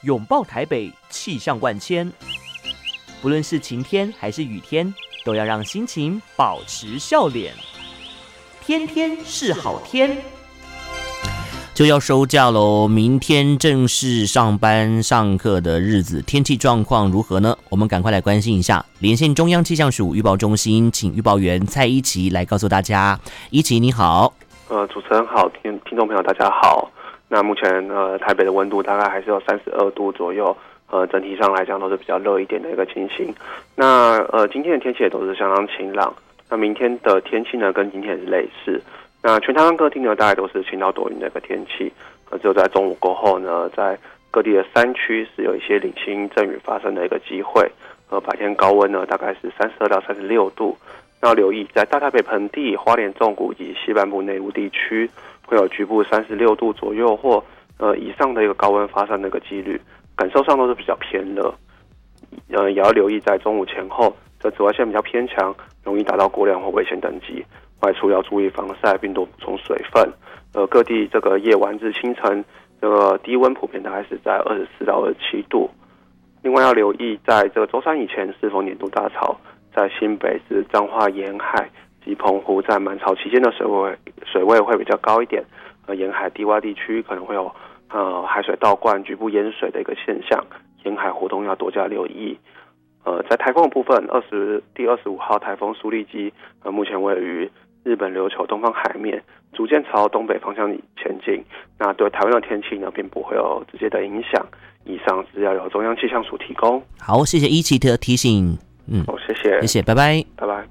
拥抱台北，气象万千。不论是晴天还是雨天，都要让心情保持笑脸。天天是好天。就要收假喽，明天正式上班上课的日子，天气状况如何呢？我们赶快来关心一下。连线中央气象署预报中心，请预报员蔡一奇来告诉大家。一奇你好。 主持人好，听众朋友大家好。那目前台北的温度大概还是有32度左右，整体上来讲都是比较热一点的一个情形。那今天的天气也都是相当晴朗。那明天的天气呢，跟今天也是类似。那全台湾各地呢，大概都是晴到多云的一个天气。只有在中午过后呢，在各地的山区是有一些零星阵雨发生的一个机会。白天高温呢，大概是32到36度。那要留意，在大台北盆地、花莲纵谷以及西半部内陆地区，会有局部36度左右或以上的一个高温发生的一个几率，感受上都是比较偏热。也要留意在中午前后，这紫外线比较偏强，容易达到过量或危险等级。外出要注意防晒，并多补充水分。各地这个夜晚至清晨，这个低温普遍大概是在24到27度。另外要留意，在这个周三以前是否年度大潮，在新北市彰化沿海及澎湖在满潮期间的水位会比较高一点。沿海低洼地区可能会有海水倒灌、局部淹水的一个现象，沿海活动要多加留意。在台风的部分，第25号台风苏力基目前位于日本琉球东方海面，逐渐朝东北方向前进。那对台湾的天气呢，并不会有直接的影响。以上资料由中央气象署提供。 好，谢谢一奇的提醒。谢谢，拜拜， 拜拜。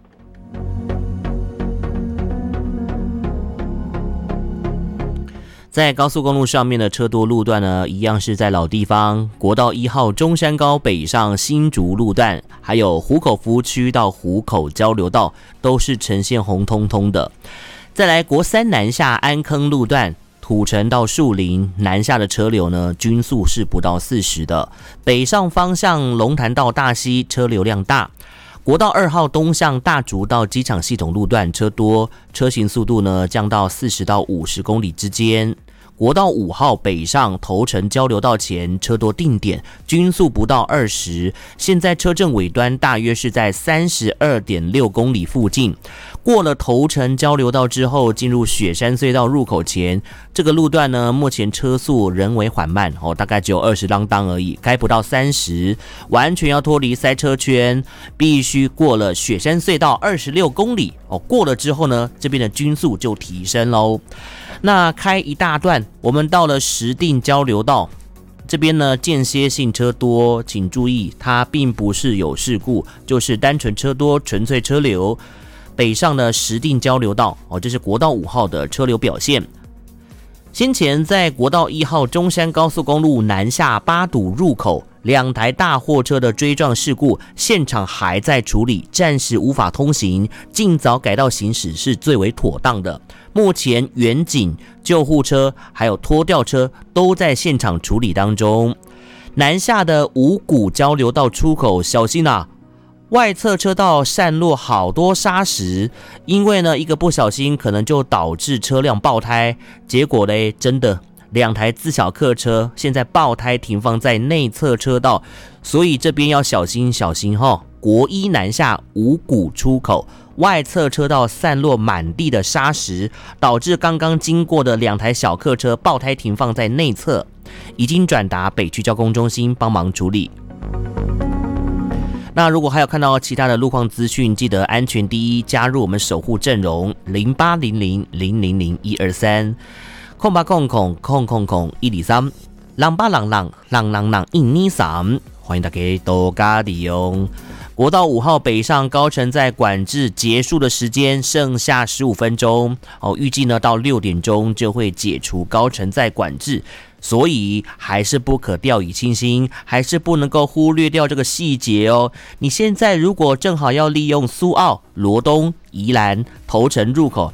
在高速公路上面的车多路段呢，一样是在老地方，国道1号中山高北上新竹路段，还有湖口服务区到湖口交流道，都是呈现红彤彤的。再来国3南下安坑路段，土城到树林南下的车流呢，均速是不到40的。北上方向龙潭到大溪车流量大。国道2号东向大竹到机场系统路段车多，车行速度呢降到40到50公里之间。国道5号北上头城交流道前车多定点，均速不到20，现在车阵尾端大约是在32.6公里附近。过了头城交流道之后，进入雪山隧道入口前，这个路段呢，目前车速人为缓慢大概只有20啷当而已，开不到30，完全要脱离塞车圈，必须过了雪山隧道26公里过了之后呢，这边的均速就提升喽。那开一大段，我们到了石碇交流道这边呢，间歇性车多，请注意，它并不是有事故，就是单纯车多，纯粹车流。北上的石碇交流道这是国道5号的车流表现。先前在国道1号中山高速公路南下八堵入口2台大货车的追撞事故，现场还在处理，暂时无法通行，尽早改道行驶是最为妥当的。目前远警、救护车还有拖吊车都在现场处理当中。南下的五股交流道出口小心啊，外侧车道散落好多砂石，因为呢一个不小心可能就导致车辆爆胎，结果呢真的2台自小客车现在爆胎停放在内侧车道，所以这边要小心国1南下五股出口外侧车道散落满地的砂石，导致刚刚经过的2台小客车爆胎停放在内侧，已经转达北区交通中心帮忙处理。那如果还有看到其他的路况资讯，记得安全第一，加入我们守护阵容0800000123。0800000123，朗巴朗朗朗朗朗123，欢迎大家多加利用。国道5号北上高乘载管制结束的时间剩下15分钟预计呢到6点钟就会解除高乘载管制，所以还是不可掉以轻心，还是不能够忽略掉这个细节哦。你现在如果正好要利用苏澳、罗东、宜兰、头城入口